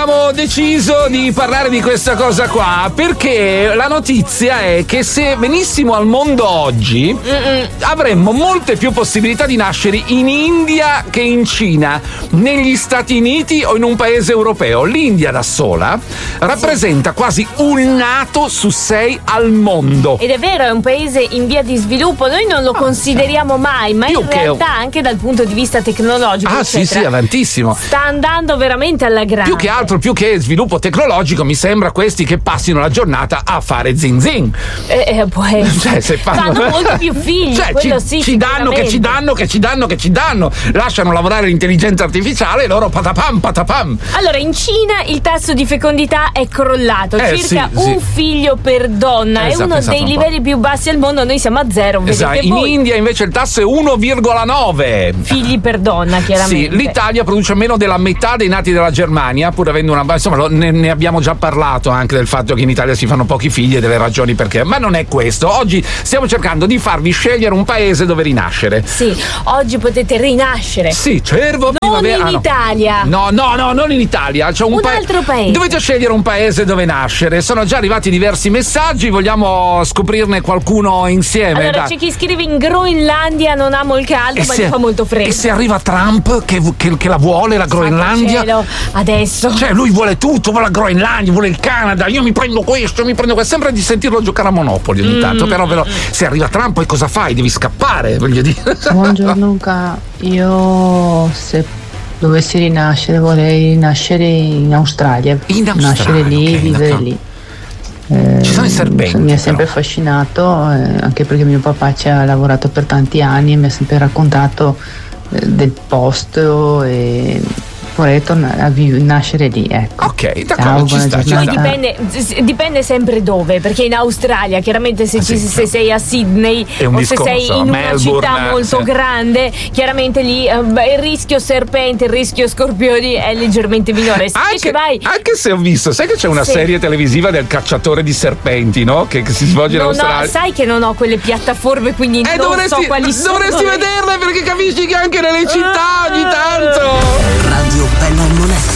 abbiamo deciso di parlare di questa cosa qua perché la notizia è che se venissimo al mondo oggi avremmo molte più possibilità di nascere in India che in Cina, negli Stati Uniti o in un paese europeo. L'India da sola rappresenta quasi un nato su 6 al mondo. Ed è vero, è un paese in via di sviluppo, noi non lo consideriamo mai, ma in realtà anche dal punto di vista tecnologico sì, avantissimo. Sta andando veramente alla grande. Più che altro, più che sviluppo tecnologico, mi sembra questi che passino la giornata a fare zin zin. Se fanno molti più figli, ci danno, lasciano lavorare l'intelligenza artificiale e loro patapam. Allora, in Cina il tasso di fecondità è crollato, circa un figlio per donna, è uno dei livelli più bassi al mondo, noi siamo a 0, vedete in voi. India invece il tasso è 1,9 figli per donna, chiaramente. Sì, l'Italia produce meno della metà dei nati della Germania, pur avendo una, insomma, ne abbiamo già parlato anche del fatto che in Italia si fanno pochi figli e delle ragioni perché, ma non è questo. Oggi stiamo cercando di farvi scegliere un paese dove rinascere. Sì, oggi potete rinascere. Sì, cervo. Non in Italia. No, non in Italia. C'è un altro paese. Dovete scegliere un paese dove nascere. Sono già arrivati diversi messaggi, vogliamo scoprirne qualcuno insieme. Allora, c'è chi scrive in Groenlandia, non amo il caldo, ma gli fa molto freddo. E se arriva Trump che la vuole la Groenlandia? Cielo, adesso. Cioè, lui vuole tutto, vuole la Groenlandia, vuole il Canada, io mi prendo questo, sempre di sentirlo giocare a Monopoli ogni tanto, però se arriva Trump poi cosa fai? Devi scappare, voglio dire. Buongiorno Luca, io se dovessi rinascere vorrei rinascere in Australia. Nascere lì, vivere lì. Ci sono i serpenti. Mi ha sempre affascinato, anche perché mio papà ci ha lavorato per tanti anni e mi ha sempre raccontato del posto e vorrei tornare a nascere lì, ecco. Ok, d'accordo, ci sta. Dipende sempre dove, perché in Australia chiaramente se sei a Sydney o se sei in una città molto grande, chiaramente lì il rischio serpente, il rischio scorpioni è leggermente minore. Anche se ho visto, sai che c'è una serie televisiva del cacciatore di serpenti, no? Che si svolge in Australia. No, sai che non ho quelle piattaforme, quindi non so quali sono. Dovresti vederle perché capisci che anche nelle città ogni tanto. Radio Bella non è